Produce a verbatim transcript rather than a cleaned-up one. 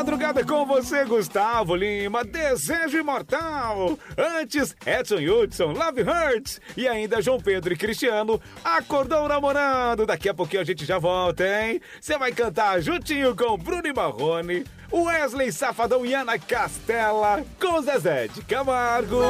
madrugada com você, Gustavo Lima, Desejo Imortal. Antes, Edson Hudson, Love Hurts. E ainda João Pedro e Cristiano, Acordou Namorando. Daqui a pouquinho a gente já volta, hein? Você vai cantar juntinho com Bruno e Marrone, Wesley Safadão e Ana Castela, com Zezé de Camargo.